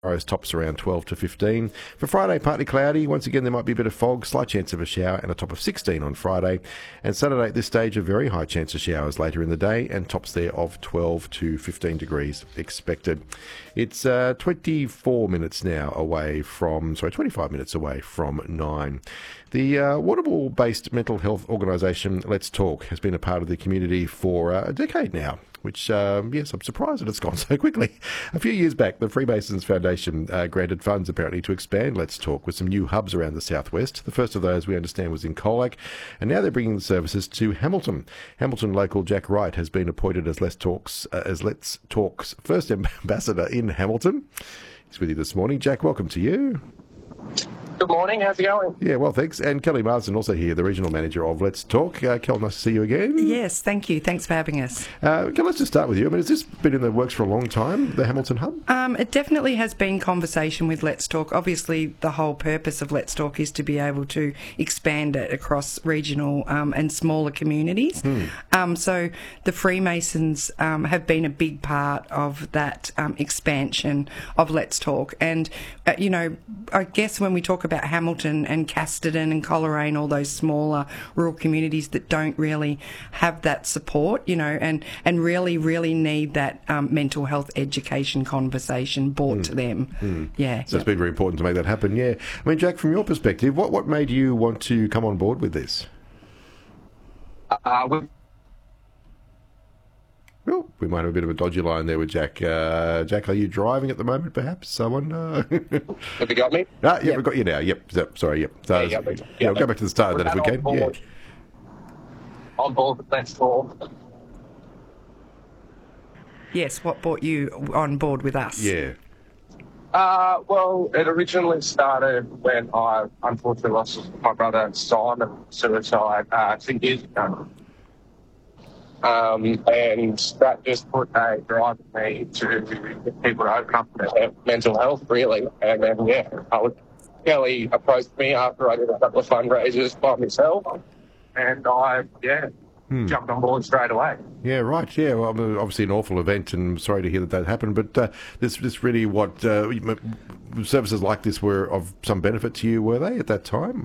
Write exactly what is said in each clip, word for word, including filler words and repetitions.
Tomorrow's tops around twelve to fifteen. For Friday, partly cloudy. Once again, there might be a bit of fog, slight chance of a shower, and a top of sixteen on Friday. And Saturday at this stage, a very high chance of showers later in the day, and tops there of twelve to fifteen degrees expected. It's uh, twenty-four minutes now away from, sorry, twenty-five minutes away from nine. The uh, Warrnambool-based mental health organisation Let's Talk has been a part of the community for uh, a decade now, which, um, yes, I'm surprised that it's gone so quickly. A few years back, the Freemasons Foundation uh, granted funds apparently to expand Let's Talk with some new hubs around the southwest. The first of those, we understand, was in Colac, and now they're bringing the services to Hamilton. Hamilton local Jack Wright has been appointed as Let's Talk's, uh, as Let's Talk's first ambassador in Hamilton. He's with you this morning. Jack, welcome to you. Good morning, how's it going? Yeah, well, thanks. And Kelly Marsden also here, the regional manager of Let's Talk. Uh, Kel, nice to see you again. Yes, thank you. Thanks for having us. Uh, Kel, let's just start with you. I mean, has this been in the works for a long time, the Hamilton Hub? Um, it definitely has been conversation with Let's Talk. Obviously, the whole purpose of Let's Talk is to be able to expand it across regional um, and smaller communities. Hmm. Um, so the Freemasons um, have been a big part of that um, expansion of Let's Talk. And, uh, you know, I guess when we talk about about Hamilton and Casterton and Coleraine, all those smaller rural communities that don't really have that support, you know, and, and really, really need that um, mental health education conversation brought mm. to them. Mm. Yeah. So yeah. It's been very important to make that happen, yeah. I mean, Jack, from your perspective, what, what made you want to come on board with this? Uh, we- Oh, we might have a bit of a dodgy line there with Jack. Uh, Jack, are you driving at the moment, perhaps? Someone? Uh... Have you got me? Ah, yeah, yep. We've got you now. Yep, yep. Sorry, yep. So, yeah, yeah, yeah, we'll go back to the start then if we can. Board. Yeah. On board with Let's Talk. Yes, what brought you on board with us? Yeah. Uh, well, it originally started when I unfortunately lost my brother Simon to suicide uh, two years ago. Um, and that just put a drive in me to get people to open up their mental health, really. And then, yeah, I was, Kelly approached me after I did a couple of fundraisers by myself, and I, yeah, hmm. jumped on board straight away. Yeah, right, yeah. Well, obviously an awful event, and sorry to hear that that happened, but uh, this, this really what, uh, services like this were of some benefit to you, were they, at that time?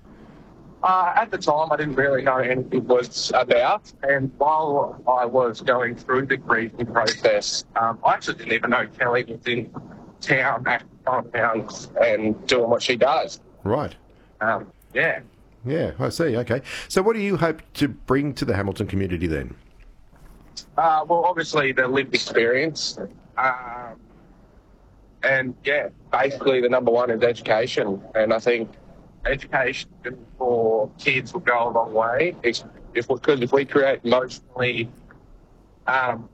Uh, at the time, I didn't really know anything was about, and while I was going through the grieving process, um, I actually didn't even know Kelly was in town at compounds and doing what she does. Right. Um, yeah. Yeah, I see. Okay. So what do you hope to bring to the Hamilton community then? Uh, well, obviously the lived experience. Um, and, yeah, basically the number one is education, and I think education for kids will go a long way. If because if we create emotionally, um,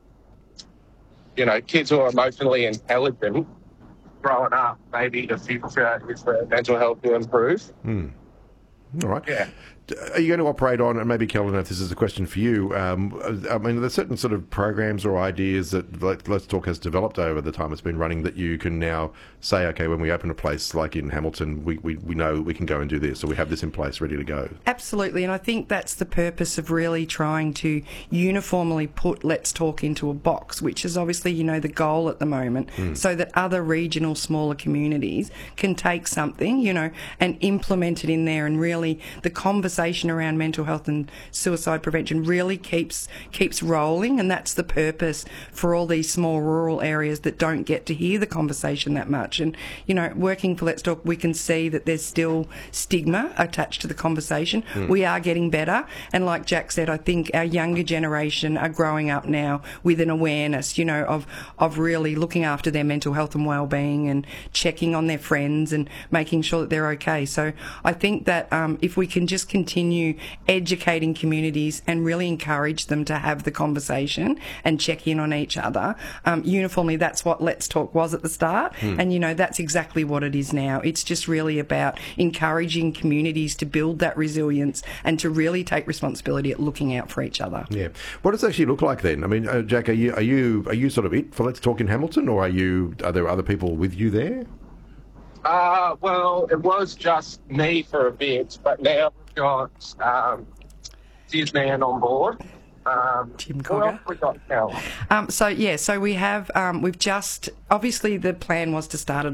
you know, kids who are emotionally intelligent growing up, maybe the future is for mental health to improve. Hmm. All right. Yeah. Are you going to operate on, and maybe Kelvin, if this is a question for you, um, I mean, there's certain sort of programs or ideas that Let's Talk has developed over the time it's been running that you can now say, okay, when we open a place like in Hamilton, we, we, we know we can go and do this, or we have this in place ready to go. Absolutely, and I think that's the purpose of really trying to uniformly put Let's Talk into a box, which is obviously, you know, the goal at the moment, mm. so that other regional smaller communities can take something, you know, and implement it in there, and really the conversation around mental health and suicide prevention really keeps keeps rolling, and that's the purpose for all these small rural areas that don't get to hear the conversation that much. And, you know, working for Let's Talk, we can see that there's still stigma attached to the conversation. Mm. We are getting better, and like Jack said, I think our younger generation are growing up now with an awareness, you know, of, of really looking after their mental health and well-being and checking on their friends and making sure that they're okay. So I think that um, if we can just continue continue educating communities and really encourage them to have the conversation and check in on each other. Um, uniformly, that's what Let's Talk was at the start, hmm. and, you know, that's exactly what it is now. It's just really about encouraging communities to build that resilience and to really take responsibility at looking out for each other. Yeah. What does it actually look like then? I mean, uh, Jack, are you, are you are you sort of it for Let's Talk in Hamilton, or are you are there other people with you there? Uh, well, it was just me for a bit, but now we've got um, Disneyland on board. Um, Jim what Cogger. else we got now? Um, so yeah, so we have um, we've just obviously the plan was to start it